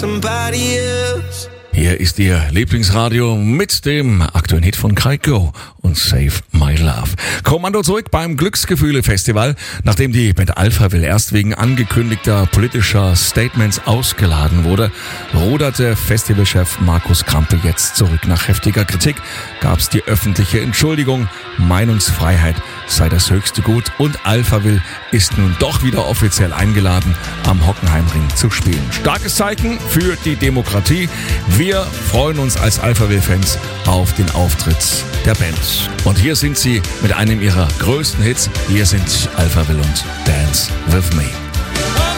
somebody else. Hier ist Ihr Lieblingsradio mit dem aktuellen Hit von Kygo und Save My Love. Kommando zurück beim Glücksgefühle-Festival. Nachdem die Band Alphaville erst wegen angekündigter politischer Statements ausgeladen wurde, ruderte Festivalchef Markus Krampe jetzt zurück. Nach heftiger Kritik gab es die öffentliche Entschuldigung. Meinungsfreiheit sei das höchste Gut und Alphaville ist nun doch wieder offiziell eingeladen, am Hockenheimring zu spielen. Starkes Zeichen für die Demokratie. Wir freuen uns als Alphaville-Fans auf den Auftritt der Band. Und hier sind sie mit einem ihrer größten Hits. Hier sind Alphaville und Dance With Me.